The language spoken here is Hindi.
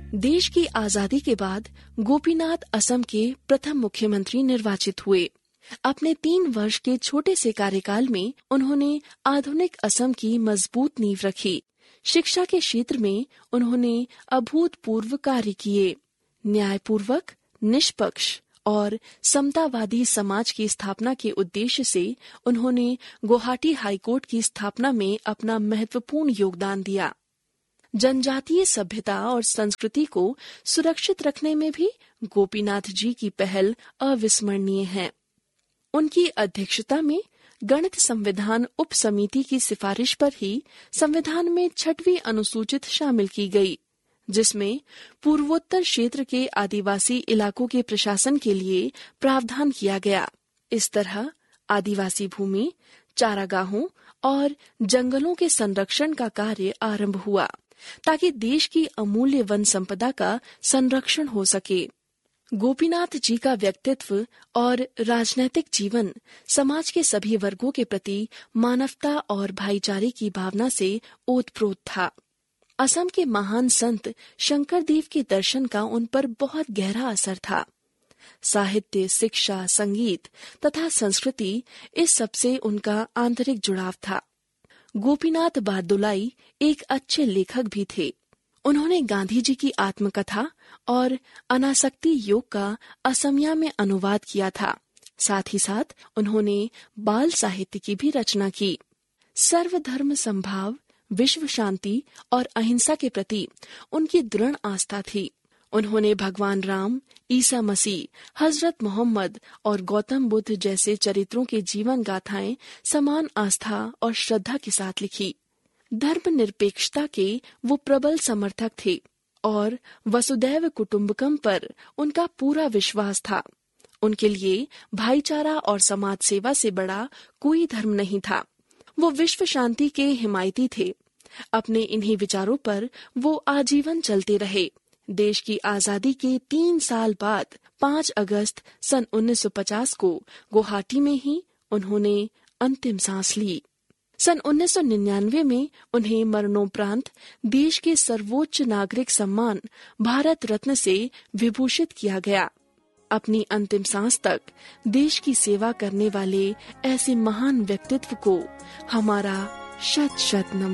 देश की आजादी के बाद गोपीनाथ असम के प्रथम मुख्यमंत्री निर्वाचित हुए। अपने 3 वर्ष के छोटे से कार्यकाल में उन्होंने आधुनिक असम की मजबूत नींव रखी। शिक्षा के क्षेत्र में उन्होंने अभूतपूर्व कार्य किए। न्यायपूर्वक, निष्पक्ष और समतावादी समाज की स्थापना के उद्देश्य से उन्होंने गुवाहाटी हाईकोर्ट की स्थापना में अपना महत्वपूर्ण योगदान दिया। जनजातीय सभ्यता और संस्कृति को सुरक्षित रखने में भी गोपीनाथ जी की पहल अविस्मरणीय है। उनकी अध्यक्षता में गणित संविधान उप समिति की सिफारिश पर ही संविधान में 6वीं अनुसूचित शामिल की गई, जिसमें पूर्वोत्तर क्षेत्र के आदिवासी इलाकों के प्रशासन के लिए प्रावधान किया गया। इस तरह आदिवासी भूमि, चारागाहों और जंगलों के संरक्षण का कार्य आरंभ हुआ, ताकि देश की अमूल्य वन संपदा का संरक्षण हो सके। गोपीनाथ जी का व्यक्तित्व और राजनैतिक जीवन समाज के सभी वर्गों के प्रति मानवता और भाईचारे की भावना से ओतप्रोत था। असम के महान संत शंकरदेव के दर्शन का उन पर बहुत गहरा असर था। साहित्य, शिक्षा, संगीत तथा संस्कृति, इस सबसे उनका आंतरिक जुड़ाव था। गोपीनाथ बारदुलाई एक अच्छे लेखक भी थे। उन्होंने गांधी जी की आत्मकथा और अनासक्ति योग का असमिया में अनुवाद किया था। साथ ही साथ उन्होंने बाल साहित्य की भी रचना की। सर्वधर्म संभाव, विश्व शांति और अहिंसा के प्रति उनकी दृढ़ आस्था थी। उन्होंने भगवान राम, ईसा मसीह, हजरत मोहम्मद और गौतम बुद्ध जैसे चरित्रों के जीवन गाथाएं समान आस्था और श्रद्धा के साथ लिखी। धर्मनिरपेक्षता के वो प्रबल समर्थक थे और वसुदैव कुटुंबकम पर उनका पूरा विश्वास था। उनके लिए भाईचारा और समाज सेवा से बड़ा कोई धर्म नहीं था। वो विश्व शांति के हिमायती थे। अपने इन्हीं विचारों पर वो आजीवन चलते रहे। देश की आजादी के 3 साल बाद 5 अगस्त सन 1950 को गुवाहाटी में ही उन्होंने अंतिम सांस ली। सन 1999 में उन्हें मरणोपरांत देश के सर्वोच्च नागरिक सम्मान भारत रत्न से विभूषित किया गया। अपनी अंतिम सांस तक देश की सेवा करने वाले ऐसे महान व्यक्तित्व को हमारा शत शत नमन।